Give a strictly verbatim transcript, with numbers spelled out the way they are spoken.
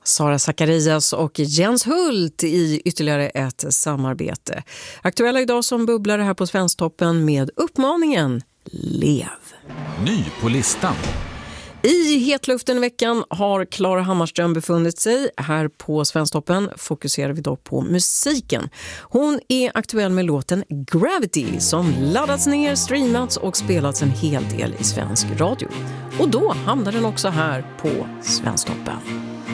Sara Zacharias och Jens Hult i ytterligare ett samarbete. Aktuella idag som bubblare här på Svensktoppen med uppmaningen Lev. Ny på listan. I hetluften i veckan har Klara Hammarström befunnit sig. Här på Svensktoppen fokuserar vi då på musiken. Hon är aktuell med låten Gravity som laddats ner, streamats och spelats en hel del i svensk radio. Och då hamnar den också här på Svensktoppen.